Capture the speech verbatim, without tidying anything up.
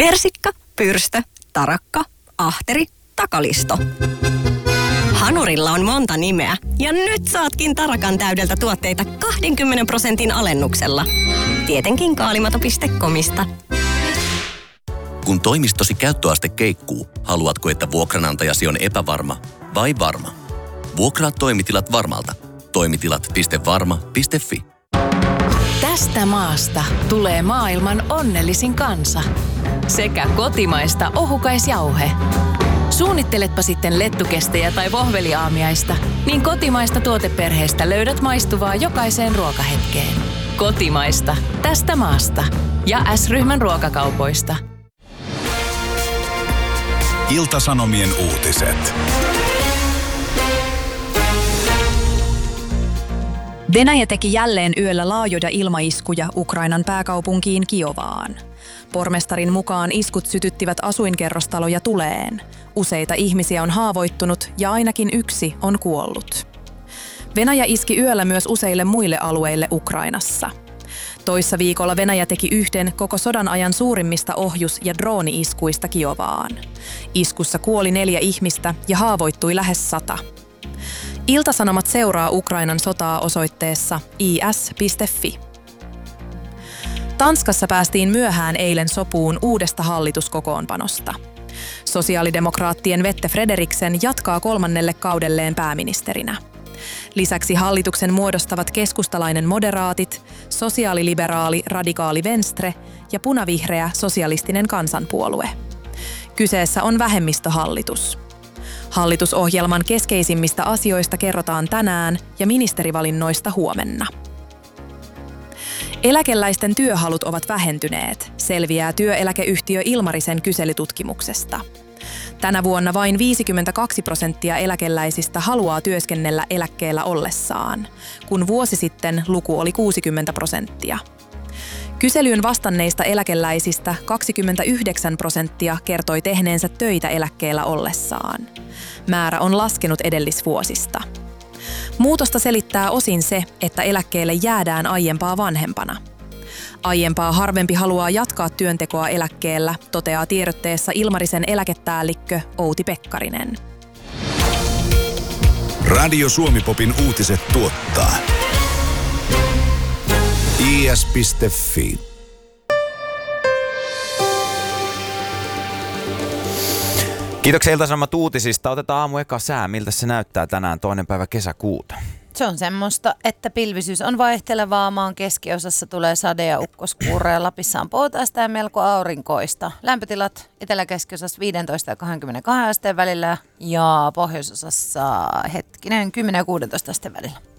Persikka, pyrstö, tarakka, ahteri, takalisto. Hanurilla on monta nimeä ja nyt saatkin tarakan täydeltä tuotteita kaksikymmentä prosentin alennuksella. Tietenkin kaalimato piste comista. Kun toimistosi käyttöaste keikkuu, haluatko, että vuokranantajasi on epävarma vai varma? Vuokraa toimitilat varmalta. toimitilat piste varma piste fi. Tästä maasta tulee maailman onnellisin kansa. Sekä kotimaista ohukaisjauhe. Suunnitteletpa sitten lettukestejä tai vohveliaamiaista, niin kotimaista tuoteperheestä löydät maistuvaa jokaiseen ruokahetkeen. Kotimaista. Tästä maasta. Ja S-ryhmän ruokakaupoista. Ilta-Sanomien uutiset. Venäjä teki jälleen yöllä laajoja ilmaiskuja Ukrainan pääkaupunkiin Kiovaan. Pormestarin mukaan iskut sytyttivät asuinkerrostaloja tuleen. Useita ihmisiä on haavoittunut ja ainakin yksi on kuollut. Venäjä iski yöllä myös useille muille alueille Ukrainassa. Toissa viikolla Venäjä teki yhden koko sodan ajan suurimmista ohjus- ja drooni-iskuista Kiovaan. Iskussa kuoli neljä ihmistä ja haavoittui lähes sata. Ilta-Sanomat seuraa Ukrainan sotaa osoitteessa i s piste fi. Tanskassa päästiin myöhään eilen sopuun uudesta hallituskokoonpanosta. Sosiaalidemokraattien Mette Frederiksen jatkaa kolmannelle kaudelleen pääministerinä. Lisäksi hallituksen muodostavat keskustalainen moderaatit, sosiaaliliberaali radikaali Venstre ja punavihreä sosialistinen kansanpuolue. Kyseessä on vähemmistöhallitus. Hallitusohjelman keskeisimmistä asioista kerrotaan tänään ja ministerivalinnoista huomenna. Eläkeläisten työhalut ovat vähentyneet, selviää työeläkeyhtiö Ilmarisen kyselytutkimuksesta. Tänä vuonna vain viisikymmentäkaksi prosenttia eläkeläisistä haluaa työskennellä eläkkeellä ollessaan, kun vuosi sitten luku oli kuusikymmentä prosenttia. Kyselyyn vastanneista eläkeläisistä kaksikymmentäyhdeksän prosenttia kertoi tehneensä töitä eläkkeellä ollessaan. Määrä on laskenut edellisvuosista. Muutosta selittää osin se, että eläkkeelle jäädään aiempaa vanhempana. Aiempaa harvempi haluaa jatkaa työntekoa eläkkeellä, toteaa tiedotteessa Ilmarisen eläkepäällikkö Outi Pekkarinen. Radio Suomi-popin uutiset tuottaa i s piste fi. Kiitoksia Ilta-Sanomat uutisista. Otetaan aamu eka sää. Miltä se näyttää tänään toinen päivä kesäkuuta? Se on semmoista, että pilvisyys on vaihtelevaa. Maan keskiosassa tulee sade- ja ukkoskuuroja ja Lapissa on poutaista ja melko aurinkoista. Lämpötilat etelä-keskiosassa viisitoista ja kaksikymmentäkaksi asteen välillä ja pohjoisosassa hetkinen kymmenen ja kuusitoista asteen välillä.